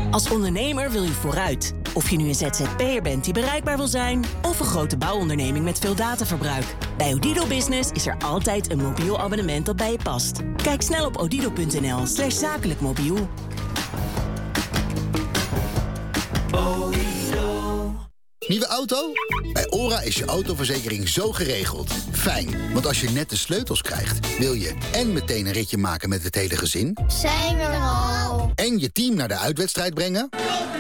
Als ondernemer wil je vooruit. Of je nu een ZZP'er bent die bereikbaar wil zijn, of een grote bouwonderneming met veel dataverbruik. Bij Odido Business is er altijd een mobiel abonnement dat bij je past. Kijk snel op odido.nl/zakelijk mobiel. Nieuwe auto? Bij OHRA is je autoverzekering zo geregeld. Fijn, want als je net de sleutels krijgt, wil je en meteen een ritje maken met het hele gezin. Zijn we er al? En je team naar de uitwedstrijd brengen.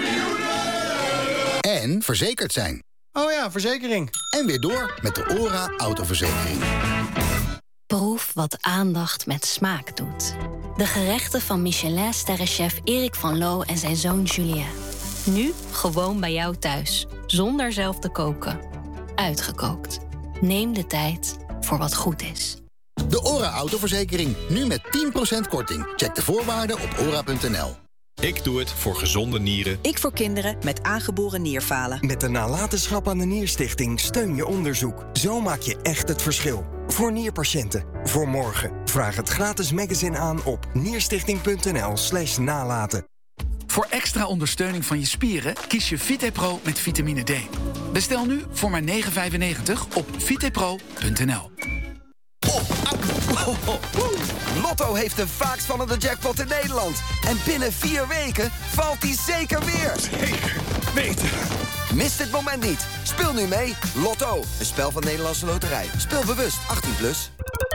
En verzekerd zijn. Oh ja, verzekering. En weer door met de OHRA autoverzekering. Proef wat aandacht met smaak doet. De gerechten van Michelin-sterrenchef Erik van Loo en zijn zoon Julien. Nu gewoon bij jou thuis, zonder zelf te koken. Uitgekookt. Neem de tijd voor wat goed is. De OHRA autoverzekering, nu met 10% korting. Check de voorwaarden op ora.nl. Ik doe het voor gezonde nieren. Ik voor kinderen met aangeboren nierfalen. Met de nalatenschap aan de Nierstichting steun je onderzoek. Zo maak je echt het verschil. Voor nierpatiënten. Voor morgen. Vraag het gratis magazine aan op nierstichting.nl/nalaten. Voor extra ondersteuning van je spieren kies je VitePro met vitamine D. Bestel nu voor maar €9,95 op vitepro.nl. Lotto heeft de vaakst vallende jackpot in Nederland. En binnen 4 weken valt die zeker weer. Zeker weten. Mis dit moment niet. Speel nu mee. Lotto, een spel van Nederlandse Loterij. Speel bewust, 18+.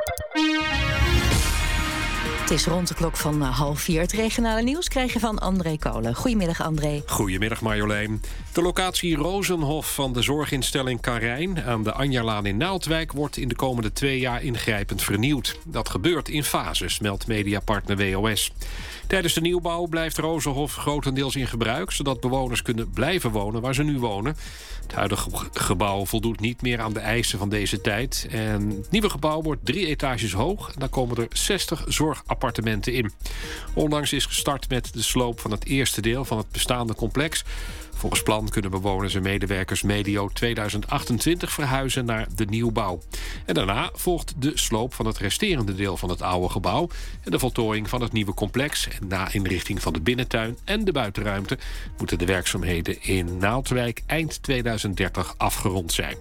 Het is rond de klok van 3:30. Het regionale nieuws krijg je van André Kolen. Goedemiddag, André. Goedemiddag, Marjolein. De locatie Rozenhof van de zorginstelling Karijn aan de Anjalaan in Naaldwijk wordt in de komende 2 jaar ingrijpend vernieuwd. Dat gebeurt in fases, meldt mediapartner WOS. Tijdens de nieuwbouw blijft Rozenhof grotendeels in gebruik, zodat bewoners kunnen blijven wonen waar ze nu wonen. Het huidige gebouw voldoet niet meer aan de eisen van deze tijd. En het nieuwe gebouw wordt 3 etages hoog en daar komen er 60 zorgappartementen in. Onlangs is gestart met de sloop van het eerste deel van het bestaande complex. Volgens plan kunnen bewoners en medewerkers medio 2028 verhuizen naar de nieuwbouw. En daarna volgt de sloop van het resterende deel van het oude gebouw en de voltooiing van het nieuwe complex. En na inrichting van de binnentuin en de buitenruimte moeten de werkzaamheden in Naaldwijk eind 2030 afgerond zijn.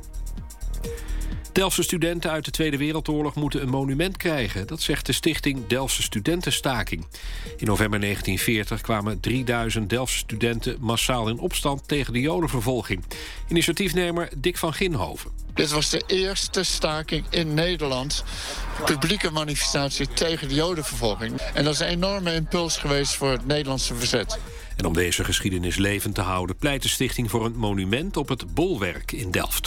Delftse studenten uit de Tweede Wereldoorlog moeten een monument krijgen. Dat zegt de stichting Delftse Studentenstaking. In november 1940 kwamen 3000 Delftse studenten massaal in opstand tegen de Jodenvervolging. Initiatiefnemer Dick van Ginhoven. Dit was de eerste staking in Nederland. Publieke manifestatie tegen de Jodenvervolging. En dat is een enorme impuls geweest voor het Nederlandse verzet. En om deze geschiedenis levend te houden pleit de stichting voor een monument op het Bolwerk in Delft.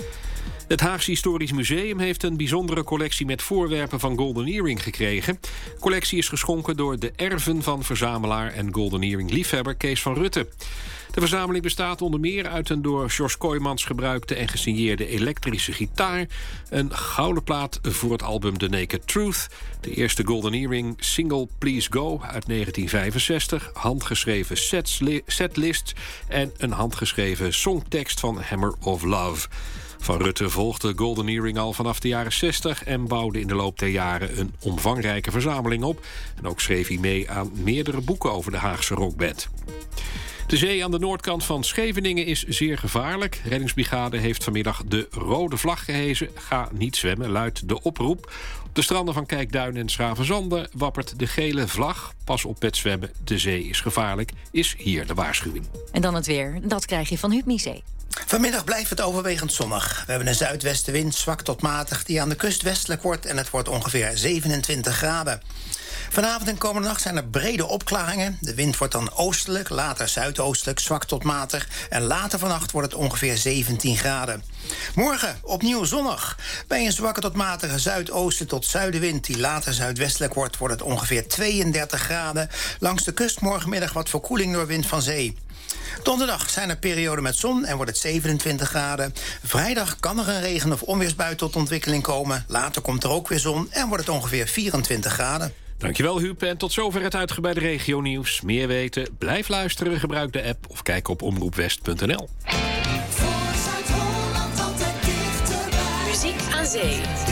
Het Haagse Historisch Museum heeft een bijzondere collectie met voorwerpen van Golden Earring gekregen. De collectie is geschonken door de erven van verzamelaar en Golden Earring-liefhebber Kees van Rutte. De verzameling bestaat onder meer uit een door George Kooijmans gebruikte en gesigneerde elektrische gitaar, een gouden plaat voor het album The Naked Truth, de eerste Golden Earring single Please Go uit 1965, handgeschreven setlist en een handgeschreven songtekst van Hammer of Love. Van Rutte volgde Golden Earring al vanaf de jaren 60 en bouwde in de loop der jaren een omvangrijke verzameling op. En ook schreef hij mee aan meerdere boeken over de Haagse rockband. De zee aan de noordkant van Scheveningen is zeer gevaarlijk. Reddingsbrigade heeft vanmiddag de rode vlag gehezen. Ga niet zwemmen, luidt de oproep. Op de stranden van Kijkduin en 's-Gravenzande wappert de gele vlag. Pas op met zwemmen, de zee is gevaarlijk, is hier de waarschuwing. En dan het weer, dat krijg je van Huub Miezee. Vanmiddag blijft het overwegend zonnig. We hebben een zuidwestenwind, zwak tot matig, die aan de kust westelijk wordt en het wordt ongeveer 27 graden. Vanavond en komende nacht zijn er brede opklaringen. De wind wordt dan oostelijk, later zuidoostelijk, zwak tot matig. En later vannacht wordt het ongeveer 17 graden. Morgen opnieuw zonnig. Bij een zwakke tot matige zuidoosten tot zuidenwind die later zuidwestelijk wordt, wordt het ongeveer 32 graden. Langs de kust morgenmiddag wat verkoeling door wind van zee. Donderdag zijn er perioden met zon en wordt het 27 graden. Vrijdag kan er een regen- of onweersbui tot ontwikkeling komen. Later komt er ook weer zon en wordt het ongeveer 24 graden. Dankjewel, Huub. En tot zover het uitgebreide regionieuws. Meer weten? Blijf luisteren, gebruik de app of kijk op omroepwest.nl. Muziek aan zee.